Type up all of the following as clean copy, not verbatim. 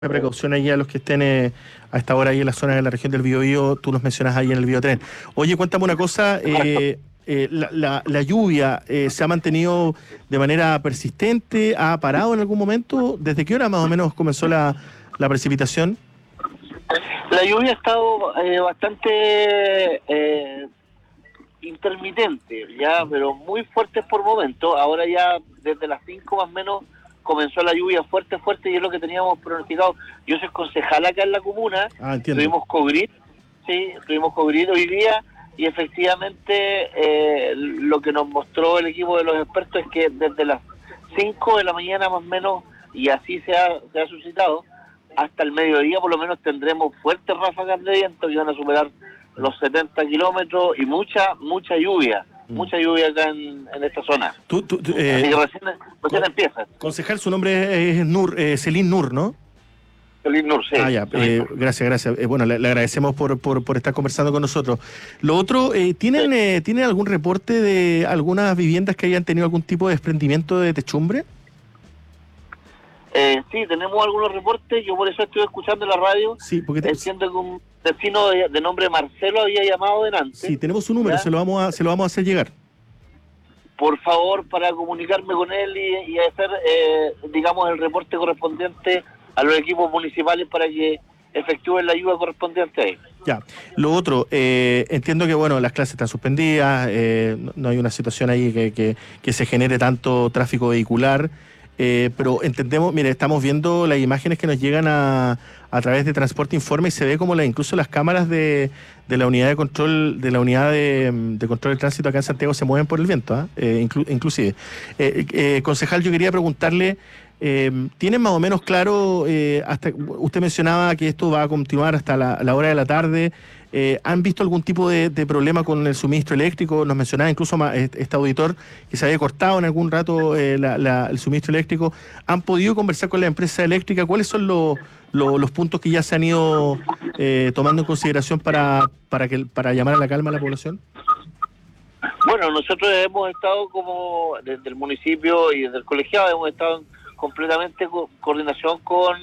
precaución ahí a los que estén a esta hora ahí en la zona de la región del Biobío. Tú los mencionas ahí en el Biotren. Oye, cuéntame una cosa, la lluvia ¿se ha mantenido de manera persistente? ¿Ha parado en algún momento? ¿Desde qué hora más o menos comenzó la precipitación? La lluvia ha estado bastante intermitente, ya, pero muy fuerte por momentos. Ahora ya desde las 5 más o menos comenzó la lluvia fuerte y es lo que teníamos pronosticado. Yo soy concejal acá en la comuna, tuvimos COVID hoy día y efectivamente lo que nos mostró el equipo de los expertos es que desde las 5 de la mañana más o menos, y así se ha suscitado, hasta el mediodía por lo menos tendremos fuertes ráfagas de viento que van a superar los 70 kilómetros y mucha lluvia. Mucha lluvia acá en esta zona. Así que recién empieza. Concejal, su nombre es Celín Nur, ¿no? Celín Nur, sí. Ya. Gracias. Bueno, le agradecemos por estar conversando con nosotros. Lo otro, ¿tienen algún reporte de algunas viviendas que hayan tenido algún tipo de desprendimiento de techumbre? Sí, tenemos algunos reportes. Yo por eso estoy escuchando la radio. Sí, porque entiendo que un vecino de nombre Marcelo había llamado delante. Sí, tenemos su número, se lo vamos a hacer llegar. Por favor, para comunicarme con él y hacer, digamos, el reporte correspondiente a los equipos municipales para que efectúen la ayuda correspondiente ahí. Ya. Lo otro, entiendo que, bueno, las clases están suspendidas, no hay una situación ahí que se genere tanto tráfico vehicular. Pero entendemos, mire, estamos viendo las imágenes que nos llegan a través de Transporte Informe y se ve como incluso las cámaras de la unidad de control de control del tránsito acá en Santiago se mueven por el viento, inclusive. Concejal, yo quería preguntarle, ¿tienen más o menos claro, hasta usted mencionaba que esto va a continuar hasta la hora de la tarde? ¿Han visto algún tipo de problema con el suministro eléctrico? Nos mencionaba incluso este auditor que se había cortado en algún rato el suministro eléctrico. ¿Han podido conversar con la empresa eléctrica? ¿Cuáles son los puntos que ya se han ido tomando en consideración para llamar a la calma a la población? Bueno, nosotros hemos estado como desde el municipio y desde el colegiado hemos estado completamente en coordinación con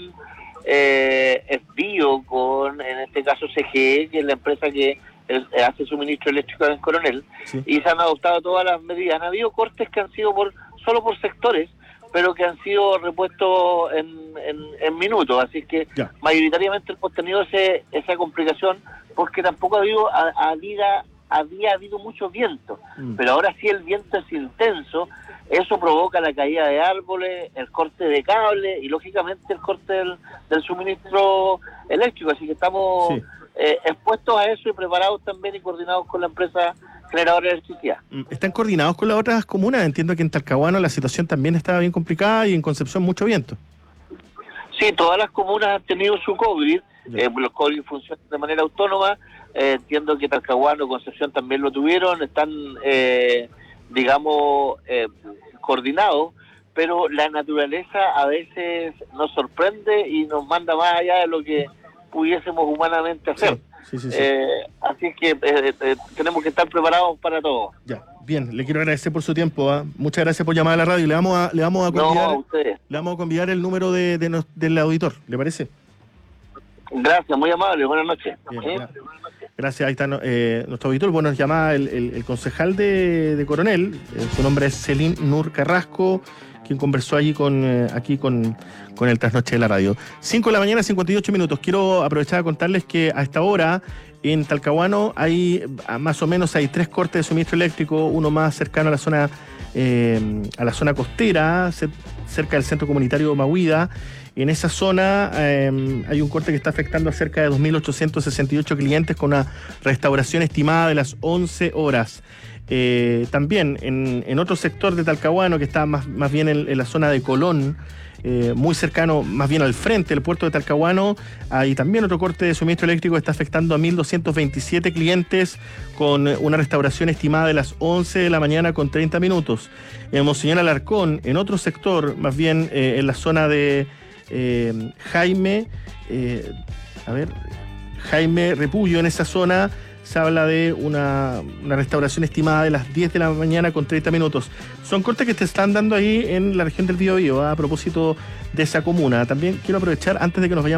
FBio, en este caso CGE, que es la empresa que hace suministro eléctrico en Coronel, sí. Y se han adoptado todas las medidas. Han habido cortes que han sido solo por sectores, pero que han sido repuestos en minutos, así que mayoritariamente hemos tenido esa complicación porque tampoco había habido mucho viento, pero ahora sí el viento es intenso. Eso provoca la caída de árboles, el corte de cable y lógicamente el corte del suministro eléctrico, así que estamos expuestos a eso y preparados también y coordinados con la empresa generadora de electricidad. ¿Están coordinados con las otras comunas? Entiendo que en Talcahuano la situación también estaba bien complicada y en Concepción mucho viento. Sí, todas las comunas han tenido su COVID, los COVID funcionan de manera autónoma, entiendo que Talcahuano y Concepción también lo tuvieron, están coordinados, pero la naturaleza a veces nos sorprende y nos manda más allá de lo que pudiésemos humanamente hacer. Sí. Así que tenemos que estar preparados para todo. Ya, bien, le quiero agradecer por su tiempo. Muchas gracias por llamar a la radio. Le vamos a convidar el número del auditor, ¿le parece? Gracias, muy amable, buenas noches. Bien, gracias, ahí está nuestro auditor. Bueno, nos llama el concejal de Coronel, su nombre es Celín Nur Carrasco, quien conversó allí con el Trasnoche de la Radio. 5 de la mañana, 58 minutos. Quiero aprovechar a contarles que a esta hora en Talcahuano más o menos hay 3 cortes de suministro eléctrico, uno más cercano a la zona costera, cerca del centro comunitario Mahuida. En esa zona hay un corte que está afectando a cerca de 2.868 clientes con una restauración estimada de las 11 horas. También en otro sector de Talcahuano que está más bien en la zona de Colón, muy cercano, más bien al frente del puerto de Talcahuano, hay también otro corte de suministro eléctrico que está afectando a 1.227 clientes con una restauración estimada de las 11 de la mañana con 30 minutos. En Monseñor Alarcón, en otro sector, más bien en la zona de Jaime Repullo, en esa zona se habla de una restauración estimada de las 10 de la mañana con 30 minutos. Son cortes que te están dando ahí en la región del Biobío, a propósito de esa comuna. También quiero aprovechar, antes de que nos vayamos